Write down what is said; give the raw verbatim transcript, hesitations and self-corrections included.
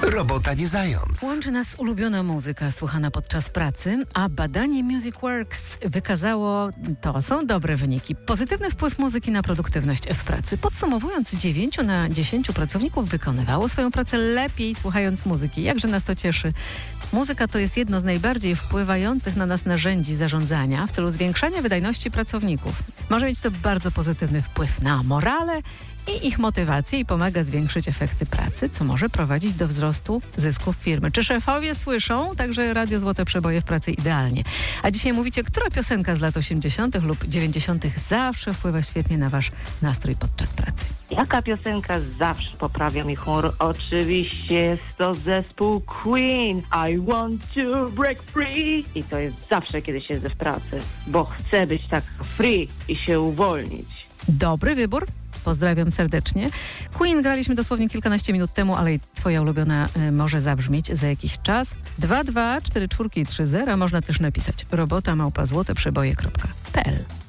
Robota nie zając. Łączy nas ulubiona muzyka słuchana podczas pracy, a badanie MusicWorks wykazało, to są dobre wyniki, pozytywny wpływ muzyki na produktywność w pracy. Podsumowując, dziewięciu na dziesięciu pracowników wykonywało swoją pracę lepiej słuchając muzyki. Jakże nas to cieszy. Muzyka to jest jedno z najbardziej wpływających na nas narzędzi zarządzania w celu zwiększania wydajności pracowników. Może mieć to bardzo pozytywny wpływ na morale i ich motywację i pomaga zwiększyć efekty pracy, co może prowadzić do wzrostu zysków firmy. Czy szefowie słyszą? Także Radio Złote Przeboje w pracy idealnie. A dzisiaj mówicie, która piosenka z lat osiemdziesiątych lub dziewięćdziesiątych zawsze wpływa świetnie na wasz nastrój podczas pracy? Jaka piosenka zawsze poprawia mi humor? Oczywiście jest to zespół Queen. I want to break free. I to jest zawsze, kiedy siedzę w pracy, bo chcę być tak free i się uwolnić. Dobry wybór. Pozdrawiam serdecznie. Queen graliśmy dosłownie kilkanaście minut temu, ale i twoja ulubiona y, może zabrzmieć za jakiś czas. dwa dwa cztery cztery trzy zero można też napisać robota małpa złote przeboje kropka p l.